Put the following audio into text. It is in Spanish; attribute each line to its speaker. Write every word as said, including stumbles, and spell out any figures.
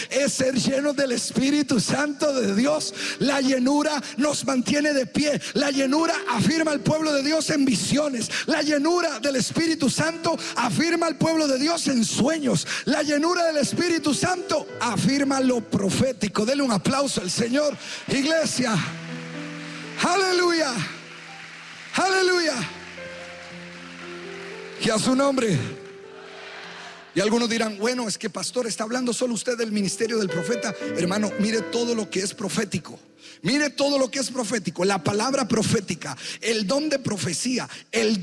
Speaker 1: es ser llenos del Espíritu Santo de Dios. La llenura nos mantiene de pie. La llenura afirma al pueblo de Dios en visiones. La llenura del Espíritu Santo afirma al pueblo de Dios en sueños. La llenura del Espíritu Santo afirma lo profético. Denle un aplauso al Señor, iglesia. Aleluya, aleluya. Y a su nombre. Y algunos dirán, bueno, es que pastor, está hablando solo usted del ministerio del profeta. Hermano, mire todo lo que es profético. Mire todo lo que es profético. La palabra profética, el don de profecía, el